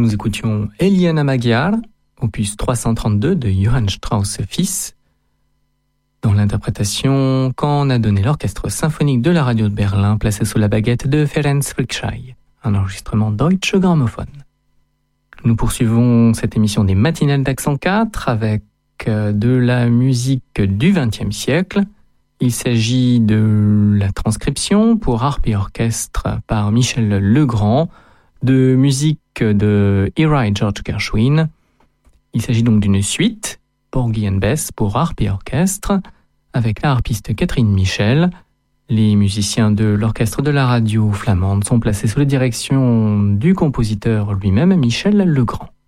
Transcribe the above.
Nous écoutions Eliana Magyar, opus 332 de Johann Strauss fils, dans l'interprétation qu'en a donné l'orchestre symphonique de la radio de Berlin, placé sous la baguette de Ferenc Frickschei, un enregistrement Deutsche Grammophon. Nous poursuivons cette émission des matinales d'Accent 4 avec de la musique du XXe siècle. Il s'agit de la transcription pour harpe et orchestre par Michel Legrand de musique de Ira et George Gershwin. Il s'agit donc d'une suite, Porgy and Bess pour harpe et orchestre, avec la harpiste Catherine Michel. Les musiciens de l'orchestre de la radio flamande sont placés sous la direction du compositeur lui-même, Michel Legrand.